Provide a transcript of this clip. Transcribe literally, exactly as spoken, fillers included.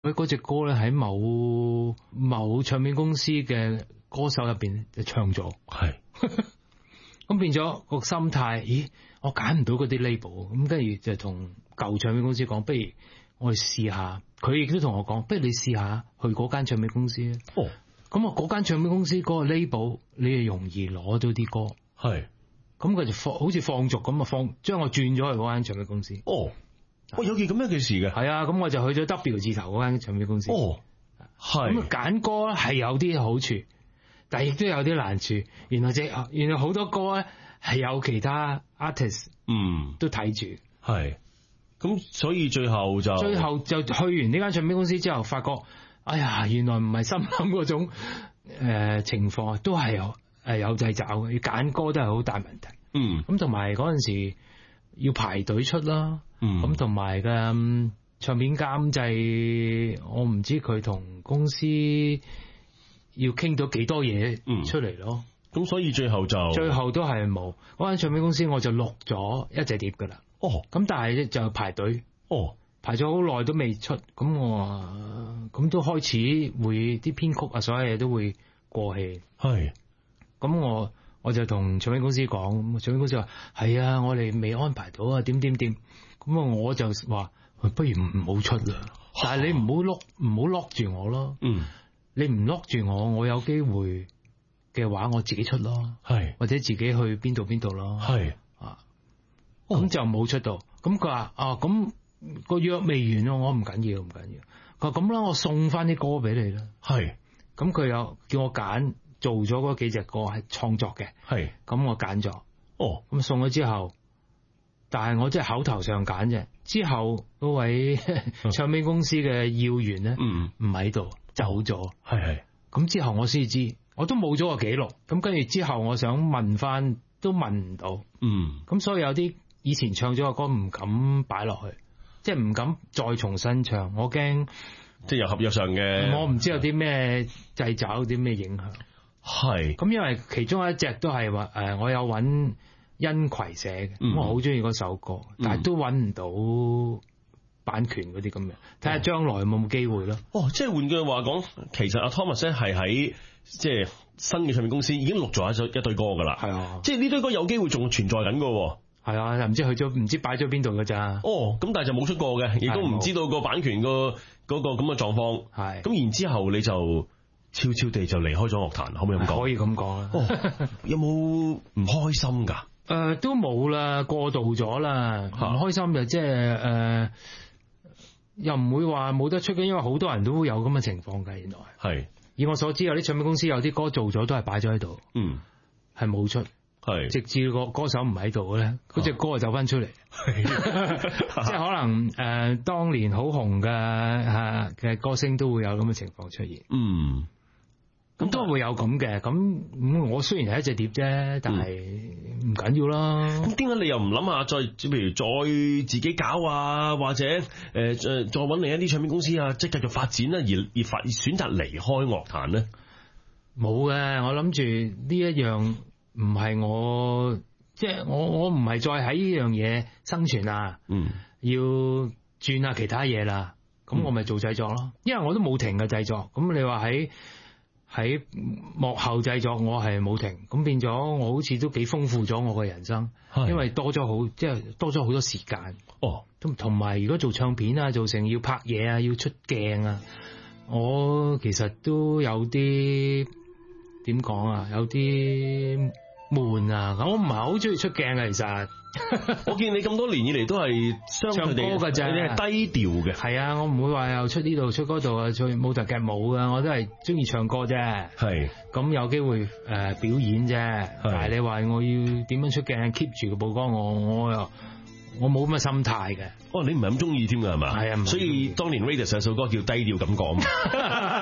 佢嗰隻歌咧喺某某唱片公司嘅歌手入邊就唱咗，係咁變咗個心態，咦，我揀唔到嗰啲 label， 咁跟住就同舊唱片公司講，不如我去試下。佢亦都同我講，不如你試下去嗰間唱片公司啊。哦，咁啊嗰間唱片公司嗰個 label 你係容易攞到啲歌，係咁佢就放好似放逐咁啊，放將我轉咗去嗰間唱片公司。哦。 哦，有件咁樣嘅事嘅，係啊，咁我就去咗 W 字頭嗰間唱片公司。哦，係。咁揀歌咧係有啲好處，但係亦都有啲難處。原來即係原來好多歌咧係有其他 artist， 嗯，都睇住。係。 咁所以最後就最後就去完呢間唱片公司之後，發覺，哎呀，原來唔係心諗嗰種誒、呃、情況，都係有誒有掣肘嘅，要揀歌都係好大問題。嗯。咁同埋嗰陣時要排隊出啦。咁同埋嘅唱片監製，我唔知佢同公司要傾到幾多嘢出嚟咯。 咁、嗯、所以最後就最後都係冇嗰間唱片公司，我就錄咗一隻碟噶啦。哦，咁但係就排隊，哦，排咗好耐都未出。咁我咁都開始會啲編曲啊，所有嘢都會過氣。係，咁我我就同唱片公司講，唱片公司話係啊，我哋未安排到啊，點點點。咁啊，我就話不如唔好出啦。但係你唔好 lock 唔好 lock 住我咯。嗯，你唔 lock 住我，我有機會嘅話，我自己出咯。係，或者自己去邊度邊度咯。係啊，咁就冇出到。咁佢話啊，咁個約未完咯，我唔緊要，唔緊要。佢話咁啦，我送翻啲歌俾你啦。係，咁佢又叫我揀，做咗嗰幾隻歌係創作嘅。係，咁我揀咗。哦，咁送咗之後。但係我真係口頭上揀啫，之後嗰位唱片公司嘅要員咧，唔喺度，走咗。係係，咁之後我先知，我都冇咗個記錄。咁跟住之後，我想問翻，都問唔到。嗯，咁所以有啲以前唱咗嘅歌唔敢擺落去，即係唔敢再重新唱，我驚即係有合約上嘅， 我唔知有啲咩掣肘，有啲咩影響。係，咁因為其中一隻都係話誒，我有揾殷葵寫嘅，嗯、我好中意嗰首歌，嗯、但係都揾唔到版權嗰啲咁嘅，睇下將來有冇機會咯。 哦，即係換句話講，其實阿 Thomas 咧係喺即係新嘅唱片公司已經錄咗一一堆歌噶啦。係啊，即係呢堆歌有機會仲存在緊噶。 係啊，唔知去咗，唔知擺咗邊度噶咋。 哦，咁但係就冇出過嘅，亦都唔知道個版權個嗰個咁嘅狀況。係，咁然之後你就悄悄地就離開咗樂壇，可唔可以咁講？ 可以咁講啊。 哦，有冇唔開心噶？ 誒、呃，都冇啦，過渡咗啦，唔開心就即係誒，又唔會話冇得出嘅，因為好多人都會有咁嘅情況嘅。原來係，以我所知，有啲唱片公司有啲歌做咗都係擺咗喺度，嗯，係冇出，係直至個歌手唔喺度咧，嗰隻歌就走翻出嚟，即係可能誒、呃，當年好紅嘅吓嘅歌星都會有咁嘅情況出現，嗯。咁都會有咁嘅，咁咁我雖然係一隻碟啫，但係唔緊要啦。 咁點解你又唔諗下再，譬如再自己搞啊，或者誒誒、呃、再搵另一啲唱片公司啊，即係繼續發展啦，而而發選擇離開樂壇咧？ 冇嘅，我諗住呢一樣唔係我，即係我我唔係再喺呢樣嘢生存啊，嗯，要轉下其他嘢啦。咁我咪做製作咯，嗯、因為我都冇停嘅製作。咁你話喺喺幕後製作我係冇停，咁變咗我好似都幾豐富咗我嘅人生，因為多咗好即係多咗好多時間。哦，同同埋如果做唱片啊，做成要拍嘢啊，要出鏡啊，我其實都有啲點講啊，有啲悶啊，我唔係好中意出鏡啊，其實。 我見你咁多年以嚟都係唱歌㗎咋， 你係低調嘅。 係啊，我唔會話又出呢度出嗰度啊，唱舞台劇舞㗎，我都係中意唱歌啫。係，咁有機會誒、呃、表演啫。但係你話我要點樣出鏡 keep 住個曝光，我我又我冇咁嘅心態嘅。 哦，你唔係咁中意添㗎係嘛？係啊，所以當年 Raidas 有首歌叫低調咁講。